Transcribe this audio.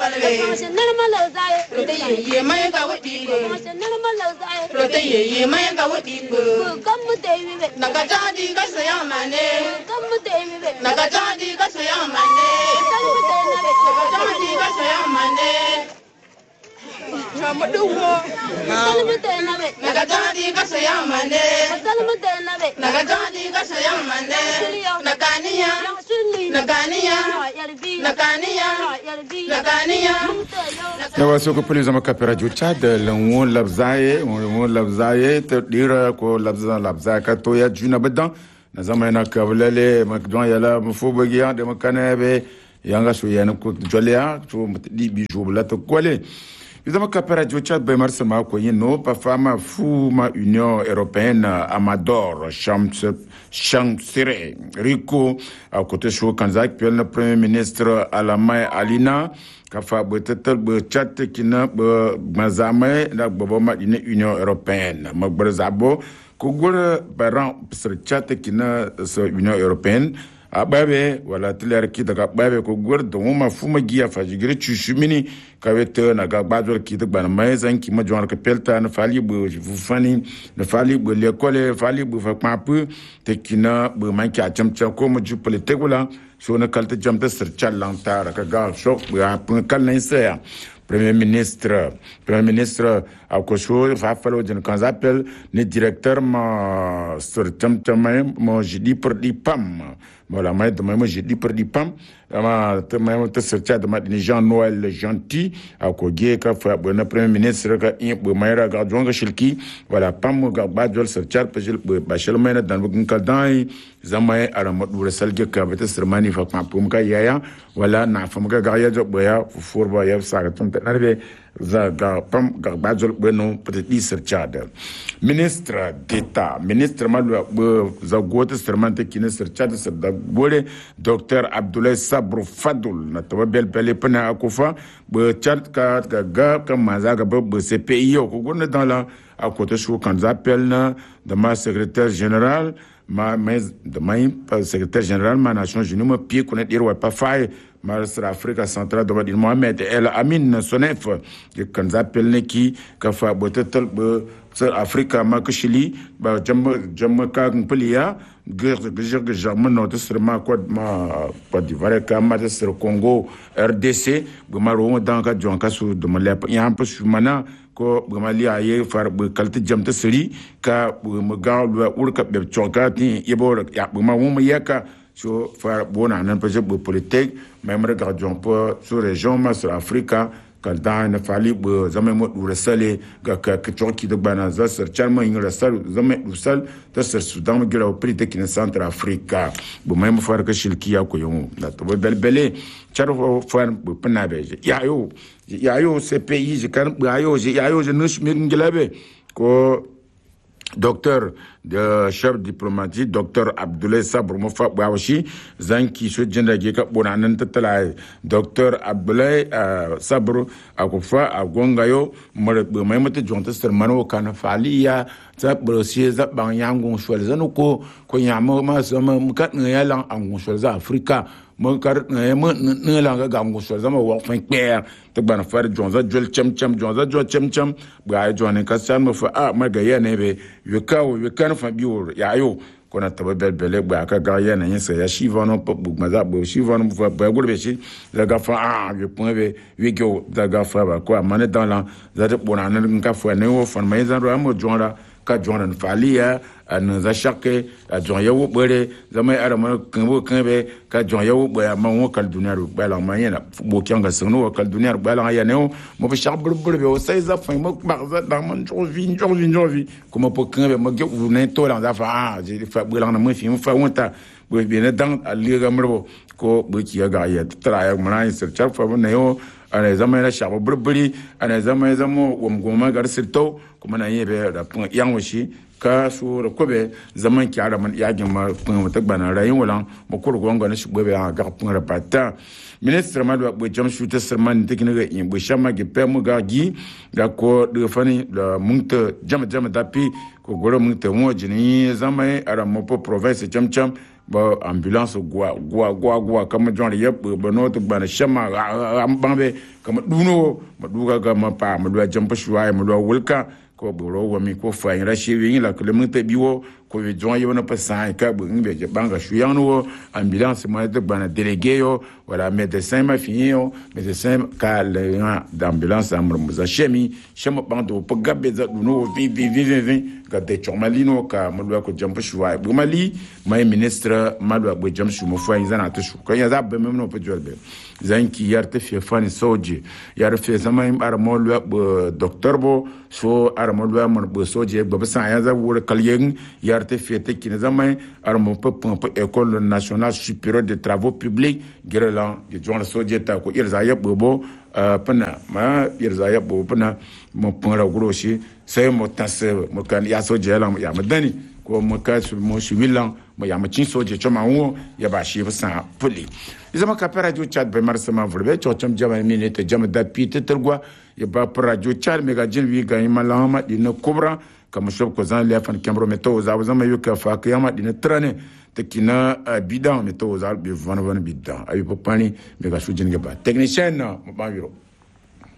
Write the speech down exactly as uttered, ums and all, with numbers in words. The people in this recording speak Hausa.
palwe rote ye mai ka wadi go rote ye mai ka wadi go naga jadi ka sayamane naga jadi ka sayamane naga jadi ka sayamane Namaduho naga jadi ka sayamane naga jadi ka sayamane nakaniya nakaniya nakaniya nakaniya na wasu ko police ma kapera ju Chad lanwo labzaye mo labzaye te dira ko labza labza ka to ya juna badan na zama na kablale makdon yala mfo bagiya de makanabe yanga so yana ko jolia to di bijou la to kole Évidemment, qu'après du Tchad, ben mars ma ko yino pa fama fu ma Union européenne Amador Chamsire Rico à côté chou Kanzak puis le premier ministre Alamay Alina ka fa betetel be Tchad kina be mazame na bobo ma Union européenne ma brzabo ko gol baran sur Tchad kina Union européenne ababe wala tilar ki daga babe ko gordo ma fuma giya fajigire chushumini kawete na ga bador ki daga mai zanki ma jwan ka pelta na fali bu fufani na fali bu l'école fali bu fa papu tekina bu manki a chamcha ko mu ju politique wala so na kalta jamta sir chalantara ka ga shok bu a pun kalna isa Premier ministre, Premier ministre a coché, va falloir dire qu'on appelle le directeur ma sur temtemay, moi j'ai dit pour di pam, voilà moi de moi j'ai dit pour di pam, ma temay te sortir de ma Jean Noël gentil a coché ka fa bon premier ministre ka in bu mayra ga jonga shilki, voilà pam ga ba jol sortir pe jil ba shelmena dan bu kaldan zamay ara madura salge ka bata sermani fa pam ka yaya wala na fam ga ga ya job ya furba ya sa N'arrive za ga pam ga bajol beno peut-être sur Tchad ministre d'état ministre malwa za gote sermante kine sur Tchad sur da bole docteur Abdoulaye Sabrou Fadoul na to bel bel pana akufa be Tchad ka ga ka maza ga be C P I ko gonne dans la à côté chou quand appelle na de ma secrétaire général ma mais de ma secrétaire général ma nation unies ma pied connaître dire ouais pas faille Marsra Afrika Centrale de Mohamed El Amin Sonef que quand appelle neki ka fa botetel be sur Afrika ma kshili ba jam jam ka mplia guerre de guerre de jamais notre seulement quoi ma pas d'Ivoire ka ma sur Congo R D C be maro dans ka jonka su de malep ya peu sumana ko be mali aye far be kalti jamta seri ka be ga urka be chonka ti yebo ya be ma wo yaka so faire bon en projet politique même regardons pas sur région ma sur Afrika quand dans ne fallait be jamais mo resale ga ka qui de banaza sur charma in resale jamais resale de sur Soudan me gira au politique in centre Afrika bo même faire que shilki ya ko yon la to bel belé charo faire be panabe ya yo ya yo ce pays je kan ya yo ya yo je ne suis ngelabe ko docteur de chef diplomatique docteur Abdoulaye Sabrou Mofa Bawashi zanki so jenda ge ka bonanan tatala docteur Abdoulaye Sabrou akufa agongayo mar mai mata jonta sermano kana faliya ta brosie za ban yangon shwal zanuko ko yamo ma sama mukat ngayalan angon shwal za Afrika mon kar mo ne la ga gango shwal zama wa fin père te ban far jonza jol cham cham jonza jol cham cham ba jone ka san mo fa a ma ga yana be yekawo yekan fa biwo ya yo kona taba bel bele ba ka ga yana yin sa ya shiva no pop bu maza bo shiva no fa ba gurbe shi la ga fa ah je point be wego da ga fa ba ko amane dans la za te bona nan ka fa ne wo fa mai zan ro mo jonra ka jonra falia an za shake a jon yawo bere zama ara ma kan bo kan be ka jon yawo ba ma wo kal duniya ru ba la ma yana bo kyan ga sunu kal duniya ba la ya ne mo fa shak bur bur be o sai za fa mo ba za da man jo vi jo vi jo vi kuma po kan be mo ge u ne to la za fa ah je fa bu la na mo fi mo fa wonta bo be ne dan ali ga mro ko bo ki ga ya tra ya mana sir char fa ne yo ana zama yana shak bur buri ana zama ya zama wo goma gar sirto kuma na yebe da yan washi ka so da kobe zaman ki ara man yagin ma pun ta bana rayin wala mo ko gonga na shugbe ya ga pun rapata ministre madwa bo jam shuta serman tekine ga in bo shama ge pe mu ga gi ga ko de fani la munta jam jam dapi ko goro munta mo jini zaman ara mo po province jam jam ba ambulance gwa gwa gwa gwa kama jon yep ba no to bana shama am bambe kama duno ma duga ga ma pa ma do jampa shuwa ma do wulka ko boro wa mi ko fa yin rashi yin la ko le mun te biwo ko we jon yona pa sa ka bu ngbe je banga shuyan wo ambulance ma de bana délégué yo wala médecin ma fini yo médecin ka le d'ambulance amr muza shemi shema bando po gabe za duno vi vi vi vi ga de chomalino ka ma do ko jampa shuwa bu mali mai ministre ma do ko jam shu mo fa yin zana to shu ko ya za be mem no po jolbe zanki yarte fi fani soje yar fi zama im armo lo docteur bo so armo lo mon bo soje bo sa ya za wor kalyen yarte fi te kin zama armo po po école nationale supérieure de travaux publics gerelan de jon soje ta ko irza ya bo pana ma irza ya bo pana mo pora groshi sai mo tanse mo kan ya soje la ya madani ko mo ka su mo shiwilan mo ya mo chin soje choma wo ya ba shi sa puli izama ka radio chat be marsama vrbe chocham jama minute jama da pite tergwa ya ba radio chat mega jin wi ga malama dina kubra kama shob ko zan le fan kambro meto za zama yuka fa kiyama dina trane tekina bidan meto za be van van bidan ayi popani mega sujin ga ba technicien mo ba biro